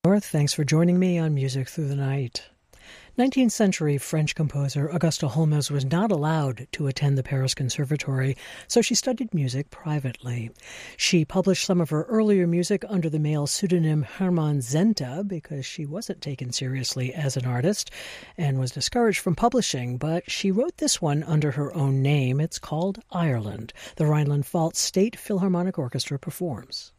Thanks for joining me on Music Through the Night. 19th century French composer Auguste Holmes was not allowed to attend the Paris Conservatory, so she studied music privately. She published some of her earlier music under the male pseudonym Hermann Zenta because she wasn't taken seriously as an artist and was discouraged from publishing, but she wrote this one under her own name. It's called Ireland. The Rhineland-Pfalz State Philharmonic Orchestra performs.